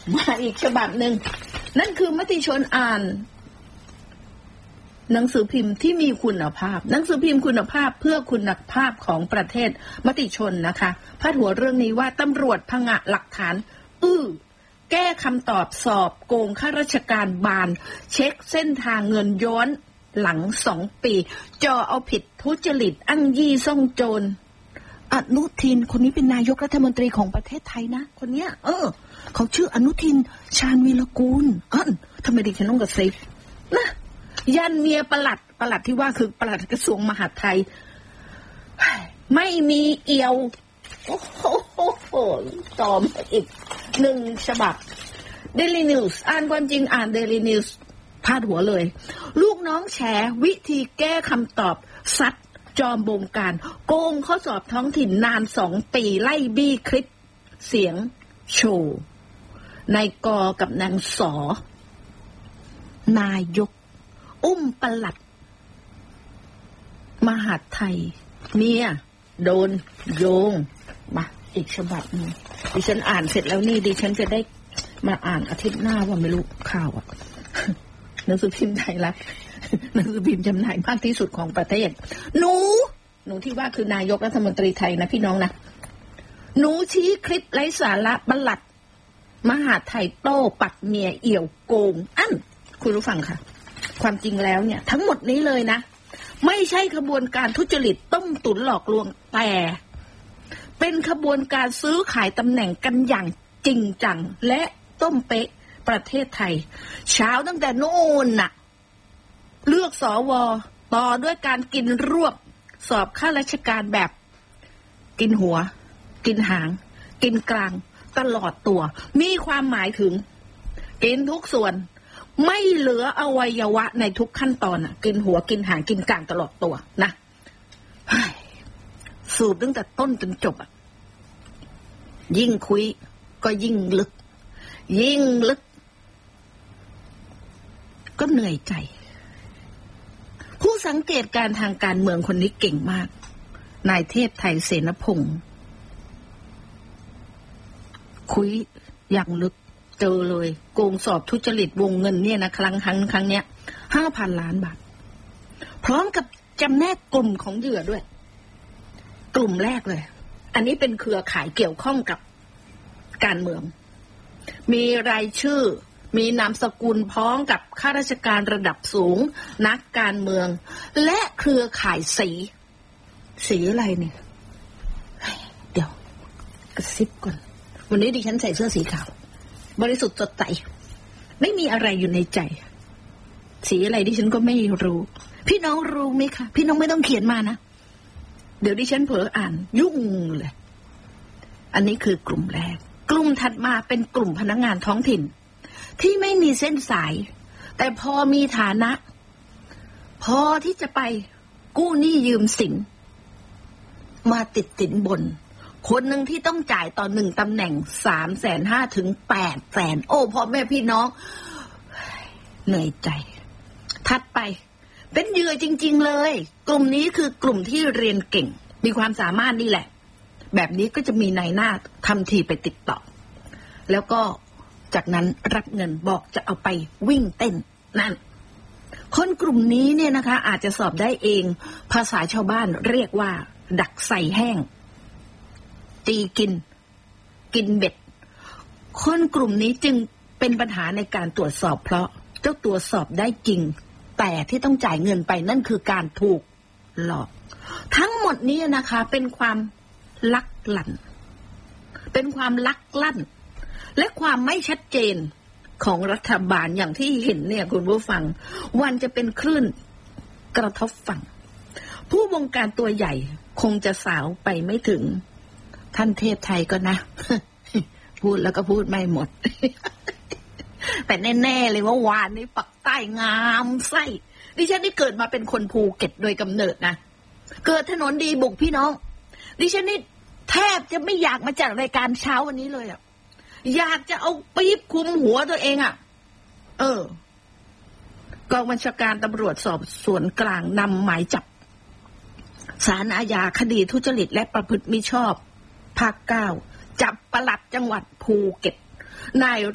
มาอีกฉบับหนึ่งนั่นคือมติชนอ่านหนังสือพิมพ์ที่มีคุณภาพหนังสือพิมพ์คุณภาพเพื่อคุณภาพของประเทศมติชนนะคะพาดหัวเรื่องนี้ว่าตำรวจผงะหลักฐานแก้คำตอบสอบโกงข้าราชการบาลเช็คเส้นทางเงินย้อนหลัง2 ปีจ่อเอาผิดทุจริตอ้างยี่ซ่องโจรอนุทินคนนี้เป็นนายกรัฐมนตรีของประเทศไทยนะคนเนี้ยเขาชื่ออนุทินชาญวีรกูลทำไมดิฉันต้องกระซิบนะยันเมียปลัดที่ว่าคือปลัดกระทรวงมหาดไทยไม่มีเอี่ยวโอ้โหต่อมาอีก1 ฉบับ Daily News อ่านความจริงอ่าน Daily News พาดหัวเลยลูกน้องแฉวิธีแก้คำตอบซัดจอมบงการโกงข้อสอบท้องถิ่นนาน2 ปีไล่บี้คลิปเสียงโชว์นายกกับนางสนายกอุ้มปลัดมหาดไทยเนี่ยโดนโยงมาอีกฉบับนึงดิฉันอ่านเสร็จแล้วนี่ดิฉันจะได้มาอ่านอาทิตย์หน้าว่าไม่รู้ข่าวหนังสือพิมพ์ไทยรัฐหนังสือพิมพ์จำหน่ายมากที่สุดของประเทศหนูที่ว่าคือนายกรัฐมนตรีไทยนะพี่น้องนะหนูชี้คลิปไร้สาระปลัดมหาดไทยโต้ปัดเมียเอี่ยวโกงคุณรู้ฟังค่ะความจริงแล้วเนี่ยทั้งหมดนี้เลยนะไม่ใช่ขบวนการทุจริตต้มตุ๋นหลอกลวงแต่เป็นขบวนการซื้อขายตำแหน่งกันอย่างจริงจังและต้มเป๊ะประเทศไทยเช้าตั้งแต่โน่นน่ะเลือกสวต่อด้วยการกินรวบสอบข้าราชการแบบกินหัวกินหางกินกลางตลอดตัวมีความหมายถึงกินทุกส่วนไม่เหลืออวัยวะในทุกขั้นตอนกินหัวกินหางกินกลางตลอดตัวนะสูบตั้งแต่ต้นจนจบยิ่งคุยก็ยิ่งลึกก็เหนื่อยใจผู้สังเกตการทางการเมืองคนนี้เก่งมากนายเทพไทยเสนพงศ์คุยอย่างลึกเจอเลยโกงสอบทุจริตวงเงินเนี่ยนะครั้งเนี้ย 5,000 ล้านบาทพร้อมกับจำแนกกลุ่มของเหยื่อด้วยกลุ่มแรกเลยอันนี้เป็นเครือข่ายเกี่ยวข้องกับการเมืองมีรายชื่อมีนามสกุลพ้องกับข้าราชการระดับสูงนักการเมืองและเครือข่ายสีอะไรเนี่ยเดี๋ยวกระซิบก่อนวันนี้ดิฉันใส่เสื้อสีขาวบริสุทธิ์สดใสไม่มีอะไรอยู่ในใจสีอะไรดิฉันก็ไม่รู้พี่น้องรู้ไหมคะพี่น้องไม่ต้องเขียนมานะเดี๋ยวดิฉันเผลออ่านยุ่งเลยอันนี้คือกลุ่มแรกกลุ่มถัดมาเป็นกลุ่มพนักงานท้องถิ่นที่ไม่มีเส้นสายแต่พอมีฐานะพอที่จะไปกู้หนี้ยืมสินมาติดสินบนคนหนึ่งที่ต้องจ่ายต่อ1 ตำแหน่ง 350,000 ถึง 800,000โอ้พ่อแม่พี่น้องเหนื่อยใจถัดไปเป็นเหยื่อจริงๆเลยกลุ่มนี้คือกลุ่มที่เรียนเก่งมีความสามารถนี่แหละแบบนี้ก็จะมีนายหน้าทำทีไปติดต่อแล้วก็จากนั้นรับเงินบอกจะเอาไปวิ่งเต้นนั่นคนกลุ่มนี้เนี่ยนะคะอาจจะสอบได้เองภาษาชาวบ้านเรียกว่าดักใส่แห้งตีกินเบ็ดคนกลุ่มนี้จึงเป็นปัญหาในการตรวจสอบเพราะเจ้าตัวสอบได้จริงแต่ที่ต้องจ่ายเงินไปนั่นคือการถูกหลอกทั้งหมดนี้นะคะเป็นความลักลั่นและความไม่ชัดเจนของรัฐบาลอย่างที่เห็นเนี่ยคุณผู้ฟังวันจะเป็นคลื่นกระทบฝั่งผู้บงการตัวใหญ่คงจะสาวไปไม่ถึงท่านเทพไทยก็นะ พูดแล้วก็พูดไม่หมด แต่แน่ๆเลยว่าวานนี้ปักใต้งามไส้ดิฉันนี่เกิดมาเป็นคนภูเก็ตโดยกำเนิดนะเกิดถนนดีบุกพี่น้องดิฉันนี่แทบจะไม่อยากมาจัดรายการเช้าวันนี้เลยอยากจะเอาปี๊บคุมหัวตัวเองกองบัญชาการตำรวจสอบสวนกลางนำหมายจับศาลอาญาคดีทุจริตและประพฤติมิชอบภาค 9จับปลัดจังหวัดภูเก็ตนาย